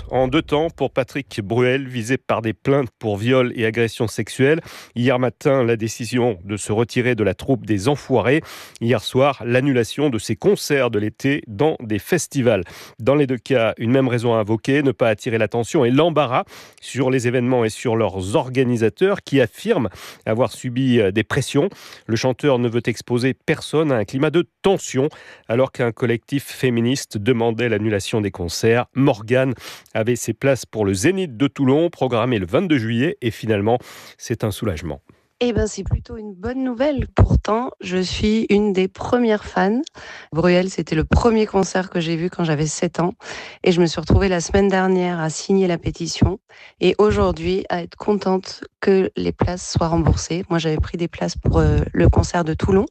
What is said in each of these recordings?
en 2 temps pour Patrick Bruel, visé par des plaintes pour viol et agression sexuelle. Hier matin, la décision de se retirer de la troupe des Enfoirés. Hier soir, l'annulation de ses concerts de l'été dans des festivals. Dans les 2 cas, une même raison à invoquer, ne pas attirer l'attention et l'embarras sur les événements et sur leurs organisateurs qui affirment avoir subi des pressions. Le chanteur ne veut exposer personne à un climat de tension alors qu'un collectif féministe demandait l'annulation des concerts. Morgane avait ses places pour le Zénith de Toulon, programmé le 22 juillet et finalement, c'est un soulagement. C'est plutôt une bonne nouvelle. Pourtant, je suis une des premières fans. Bruel, c'était le premier concert que j'ai vu quand j'avais 7 ans. Et je me suis retrouvée la semaine dernière à signer la pétition. Et aujourd'hui, à être contente que les places soient remboursées. Moi, j'avais pris des places pour le concert de Toulon.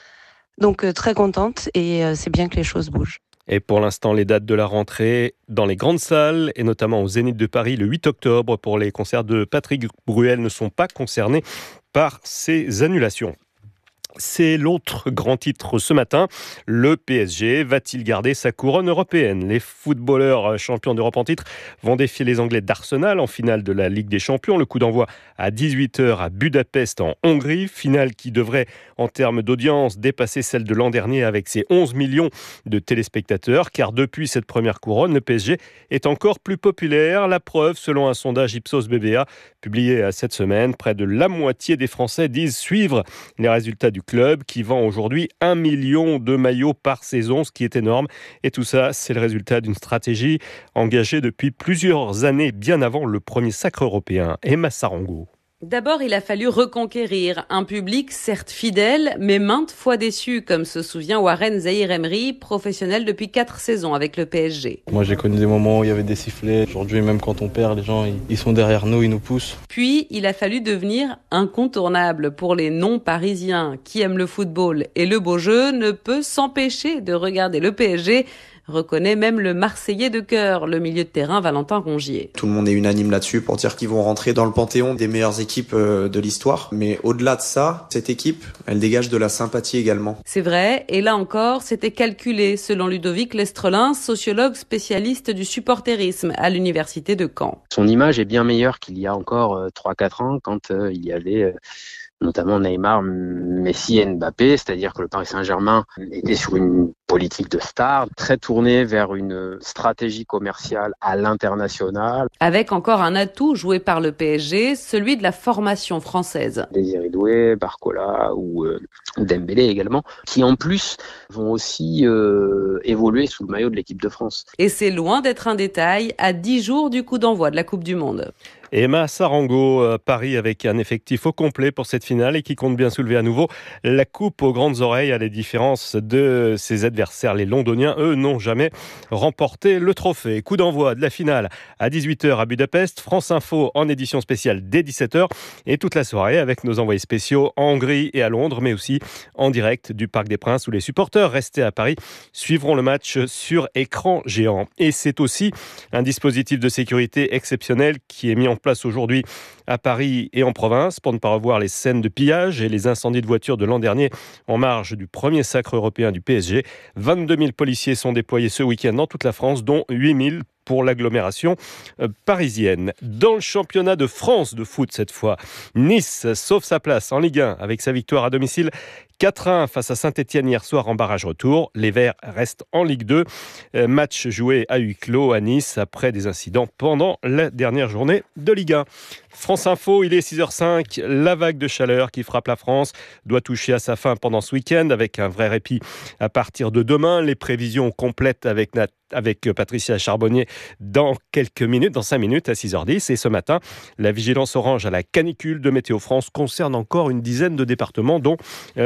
Donc, très contente. Et c'est bien que les choses bougent. Et pour l'instant, les dates de la rentrée dans les grandes salles et notamment au Zénith de Paris le 8 octobre pour les concerts de Patrick Bruel ne sont pas concernés par ces annulations. C'est l'autre grand titre ce matin. Le PSG va-t-il garder sa couronne européenne ? Les footballeurs champions d'Europe en titre vont défier les Anglais d'Arsenal en finale de la Ligue des Champions. Le coup d'envoi à 18h à Budapest en Hongrie. Finale qui devrait, en termes d'audience, dépasser celle de l'an dernier avec ses 11 millions de téléspectateurs. Car depuis cette première couronne, le PSG est encore plus populaire. La preuve, selon un sondage Ipsos BBA publié cette semaine, près de la moitié des Français disent suivre les résultats du club qui vend aujourd'hui 1 million de maillots par saison, ce qui est énorme. Et tout ça, c'est le résultat d'une stratégie engagée depuis plusieurs années, bien avant le premier sacre européen. Emma Sarango. D'abord, il a fallu reconquérir un public certes fidèle, mais maintes fois déçu, comme se souvient Warren Zaïre-Emery, professionnel depuis 4 saisons avec le PSG. Moi, j'ai connu des moments où il y avait des sifflets. Aujourd'hui, même quand on perd, les gens, ils sont derrière nous, ils nous poussent. Puis, il a fallu devenir incontournable pour les non-parisiens qui aiment le football et le beau jeu, ne peut s'empêcher de regarder le PSG, reconnaît même le Marseillais de cœur, le milieu de terrain Valentin Rongier. Tout le monde est unanime là-dessus pour dire qu'ils vont rentrer dans le panthéon des meilleures équipes de l'histoire. Mais au-delà de ça, cette équipe, elle dégage de la sympathie également. C'est vrai, et là encore, c'était calculé, selon Ludovic Lestrelin, sociologue spécialiste du supporterisme à l'université de Caen. Son image est bien meilleure qu'il y a encore 3-4 ans, quand il y avait notamment Neymar, Messi et Mbappé, c'est-à-dire que le Paris Saint-Germain était sur une politique de star, très tournée vers une stratégie commerciale à l'international. Avec encore un atout joué par le PSG, celui de la formation française. Désiré Doué, Barcola ou Dembélé également, qui en plus vont aussi évoluer sous le maillot de l'équipe de France. Et c'est loin d'être un détail, à 10 jours du coup d'envoi de la Coupe du Monde. Emma Sarango, Paris avec un effectif au complet pour cette finale et qui compte bien soulever à nouveau la coupe aux grandes oreilles à la différence de ses adversaires. Les Londoniens, eux, n'ont jamais remporté le trophée. Coup d'envoi de la finale à 18h à Budapest. France Info en édition spéciale dès 17h et toute la soirée avec nos envoyés spéciaux en Hongrie et à Londres, mais aussi en direct du Parc des Princes où les supporters restés à Paris suivront le match sur écran géant. Et c'est aussi un dispositif de sécurité exceptionnel qui est mis en place aujourd'hui à Paris et en province pour ne pas revoir les scènes de pillage et les incendies de voitures de l'an dernier en marge du premier sacre européen du PSG. 22 000 policiers sont déployés ce week-end dans toute la France, dont 8 000 pour l'agglomération parisienne. Dans le championnat de France de foot cette fois, Nice sauve sa place en Ligue 1 avec sa victoire à domicile 4-1 face à Saint-Etienne hier soir en barrage retour. Les Verts restent en Ligue 2. Match joué à huis clos à Nice après des incidents pendant la dernière journée de Ligue 1. France Info, il est 6h05. La vague de chaleur qui frappe la France doit toucher à sa fin pendant ce week-end avec un vrai répit à partir de demain. Les prévisions complètes avec Patricia Charbonnier dans quelques minutes, dans 5 minutes à 6h10. Et ce matin, la vigilance orange à la canicule de Météo France concerne encore une dizaine de départements, dont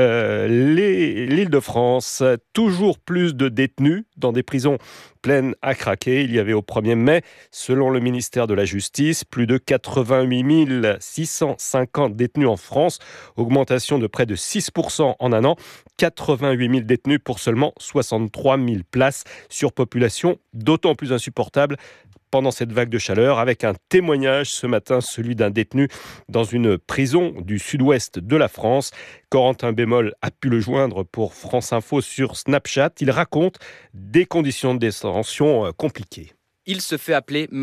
l'Île-de-France. Toujours plus de détenus dans des prisons pleines à craquer. Il y avait au 1er mai, selon le ministère de la Justice, plus de 88 650 détenus en France, augmentation de près de 6% en un an, 88 000 détenus pour seulement 63 000 places, surpopulation d'autant plus insupportable pendant cette vague de chaleur, avec un témoignage ce matin, celui d'un détenu dans une prison du sud-ouest de la France. Corentin Bémol a pu le joindre pour France Info sur Snapchat. Il raconte des conditions de détention compliquées. Il se fait appeler